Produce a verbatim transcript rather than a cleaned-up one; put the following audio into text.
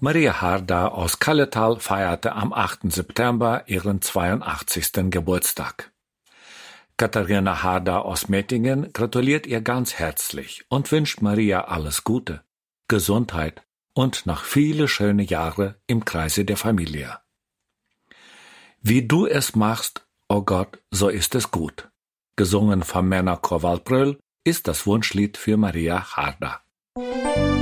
Maria Harda aus Kalletal feierte am achten September ihren zweiundachtzigsten Geburtstag. Katharina Harda aus Mettingen gratuliert ihr ganz herzlich und wünscht Maria alles Gute, Gesundheit und noch viele schöne Jahre im Kreise der Familie. Wie du es machst, o Gott, so ist es gut. Gesungen vom Männerchor Waldbröl ist das Wunschlied für Maria Harda.